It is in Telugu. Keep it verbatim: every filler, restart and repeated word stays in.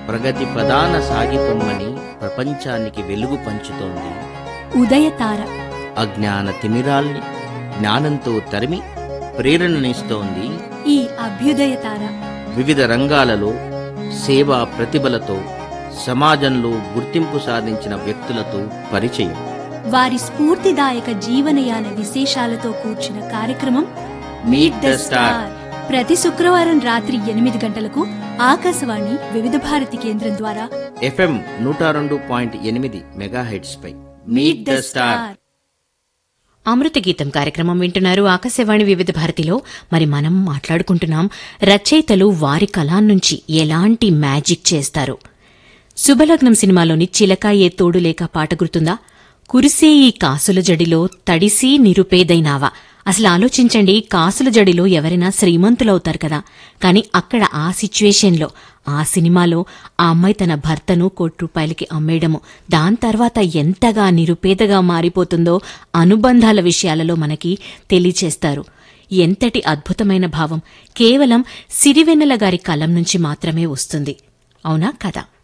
ప్రగతి ప్రధాన సాగిపొమ్మని ప్రపంచానికి వెలుగు పంచుతోంది. ఉదయతార అజ్ఞాన తిమిరాల్ని జ్ఞానంతో తరిమి ప్రేరణనిస్తోంది. ఈ అభ్యుదయతార వివిధ రంగాలలో సేవా ప్రతిభలతో సమాజంలో గుర్తింపు సాధించిన వ్యక్తులతో పరిచయం, వారి స్ఫూర్తిదాయక జీవనయాన విశేషాలతో కూర్చిన కార్యక్రమం మీట్ ద స్టార్. ప్రతి శుక్రవారం రాత్రి ఎనిమిది గంటలకు ఆకాశవాణి వివిధ భారతి కేంద్రం ద్వారా ఎఫ్ఎం నూట రెండు పాయింట్ ఎనిమిది megahertz pi meet the star. అమృత గీతం కార్యక్రమం వింటున్నారు ఆకాశవాణి వివిధ భారతిలో. మరి మనం మాట్లాడుకుంటున్నాం రచయితలు వారి కళా నుంచి ఎలాంటి మ్యాజిక్ చేస్తారు. శుభలగ్నం సినిమాలోని చిలక ఏ తోడు లేక పాట గుర్తుందా? కురిసే ఈ కాసుల జడిలో తడిసి నిరుపేదైనావా. అసలు ఆలోచించండి, కాసుల జడిలో ఎవరైనా శ్రీమంతులవుతారు కదా, కానీ అక్కడ ఆ సిచ్యువేషన్లో ఆ సినిమాలో ఆ అమ్మాయి తన భర్తను కోటి రూపాయలకి అమ్మేయడము, దాని తర్వాత ఎంతగా నిరుపేదగా మారిపోతుందో అనుబంధాల విషయాలలో మనకి తెలియచేస్తారు. ఎంతటి అద్భుతమైన భావం కేవలం సిరివెన్నెల గారి కలం నుంచి మాత్రమే వస్తుంది. అవునా కదా?